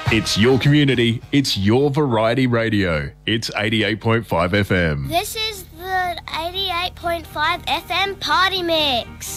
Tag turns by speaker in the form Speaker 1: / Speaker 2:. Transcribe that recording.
Speaker 1: It's your community. It's your variety radio. It's 88.5 FM.
Speaker 2: This is the 88.5 FM Party Mix.